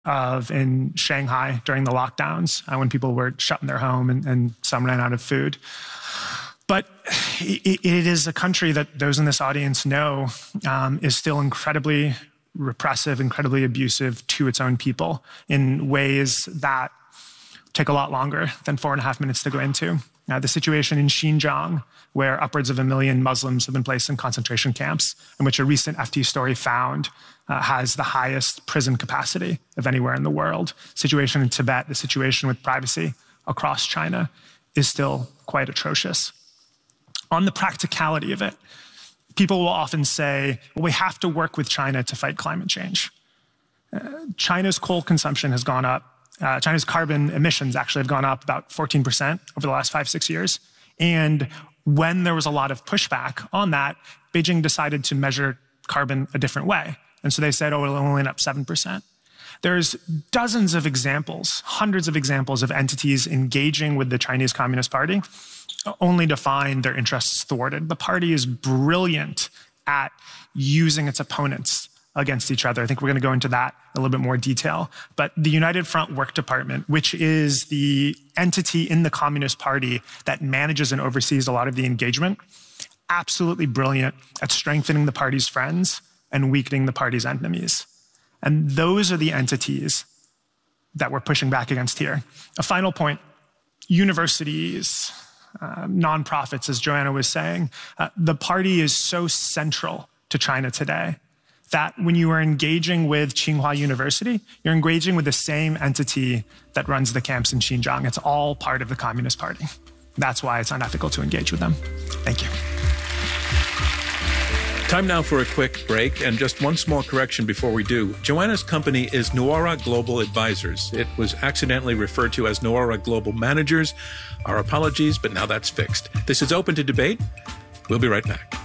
of in Shanghai during the lockdowns when people were shut in their home and some ran out of food. But it is a country that those in this audience know is still incredibly repressive, incredibly abusive to its own people in ways that take a lot longer than 4.5 minutes to go into. The situation in Xinjiang, where upwards of 1 million Muslims have been placed in concentration camps, in which a recent FT story found has the highest prison capacity of anywhere in the world. Situation in Tibet, the situation with privacy across China is still quite atrocious. On the practicality of it, people will often say, well, we have to work with China to fight climate change. China's coal consumption has gone up. China's carbon emissions actually have gone up about 14% over the last 5-6 years. And when there was a lot of pushback on that, Beijing decided to measure carbon a different way. And so they said, oh, it'll only went up 7%. There's dozens of examples, hundreds of examples of entities engaging with the Chinese Communist Party only to find their interests thwarted. The party is brilliant at using its opponents against each other. I think we're going to go into that in a little bit more detail. But the United Front Work Department, which is the entity in the Communist Party that manages and oversees a lot of the engagement, absolutely brilliant at strengthening the party's friends and weakening the party's enemies. And those are the entities that we're pushing back against here. A final point, universities, nonprofits, as Joanna was saying, the party is so central to China today that when you are engaging with Tsinghua University, you're engaging with the same entity that runs the camps in Xinjiang. It's all part of the Communist Party. That's why it's unethical to engage with them. Thank you. Time now for a quick break, and just one small correction before we do. Joanna's company is Nuara Global Advisors. It was accidentally referred to as Nuara Global Managers. Our apologies, but now that's fixed. This is open to debate. We'll be right back.